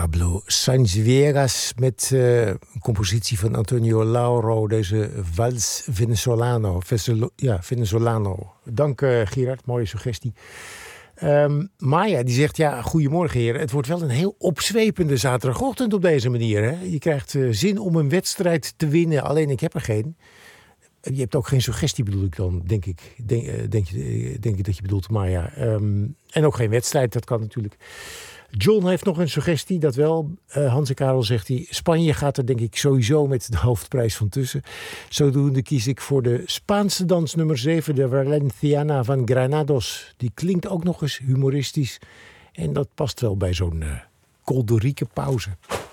Pablo Sanz met een compositie van Antonio Lauro, deze Vals Venezolano. Dank Gerard, mooie suggestie. Maya die zegt, goedemorgen heren. Het wordt wel een heel opzwepende zaterdagochtend op deze manier. Hè? Je krijgt zin om een wedstrijd te winnen, alleen ik heb er geen. Je hebt ook geen suggestie, bedoel ik dan, denk ik. Denk ik dat je bedoelt, Maya. En ook geen wedstrijd, dat kan natuurlijk. John heeft nog een suggestie, dat wel. Hans en Karel zegt hij, Spanje gaat er denk ik sowieso met de hoofdprijs van tussen. Zodoende kies ik voor de Spaanse dans nummer 7, de Valenciana van Granados. Die klinkt ook nog eens humoristisch. En dat past wel bij zo'n kolderieke pauze.